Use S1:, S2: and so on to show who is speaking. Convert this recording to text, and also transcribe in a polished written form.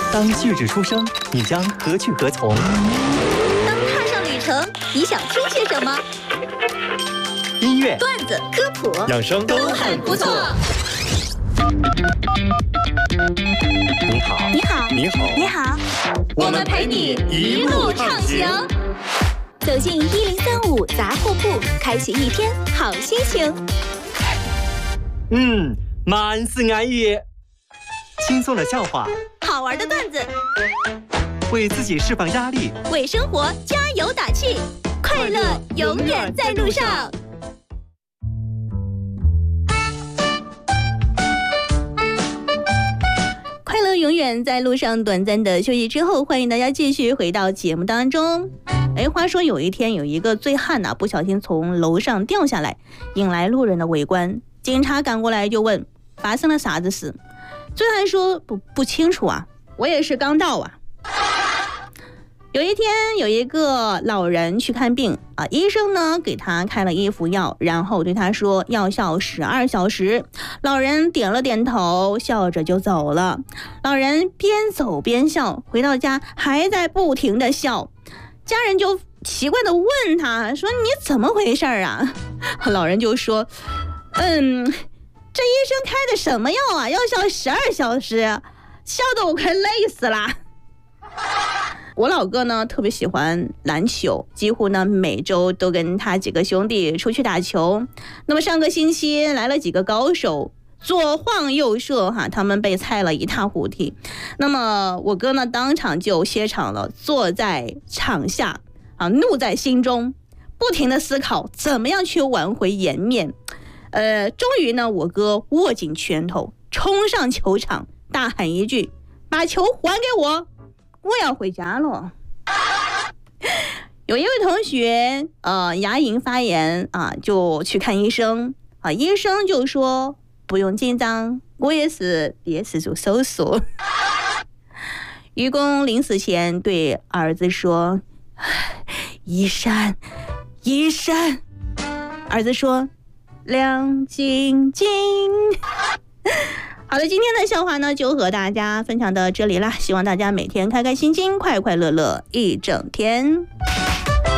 S1: 当句子出声，你将何去何从？
S2: 当踏上旅程，你想听些什么？
S1: 音乐、
S2: 段子、科普、
S1: 养生
S2: 都很不错。
S1: 你好，
S2: 你好，
S1: 你好，
S2: 你好，我们陪你一路畅行，走进1035杂货铺，开启一天好心情。
S1: 满是安逸，轻松的笑话，
S2: 好玩的段子，
S1: 为自己释放压力，
S2: 为生活加油打气，快乐永远在路上。快乐永远在路上，短暂的休息之后，欢迎大家继续回到节目当中。话说有一天有一个醉汉不小心从楼上掉下来，引来路人的围观。警察赶过来就问发生了啥子事。醉汉说不清楚啊，我也是刚到啊。有一天有一个老人去看病医生呢给他开了一副药，然后对他说药效12小时。老人点了点头，笑着就走了。老人边走边笑，回到家还在不停的笑。家人就奇怪的问他说你怎么回事啊？老人就说这医生开的什么药啊？药效12小时，笑得我快累死了。我老哥呢特别喜欢篮球，几乎呢每周都跟他几个兄弟出去打球。那么上个星期来了几个高手，左晃右射他们被菜了一塌糊涂。那么我哥呢当场就歇场了，坐在场下怒在心中，不停的思考怎么样去挽回颜面。终于呢我哥握紧拳头，冲上球场，大喊一句把球还给我，我要回家了。有一位同学牙龈发炎就去看医生医生就说不用紧张，我也是第一次做手术。愚公临死前对儿子说一闪一闪，儿子说亮晶晶。好的，今天的笑话呢就和大家分享到这里啦，希望大家每天开开心心，快快乐乐一整天。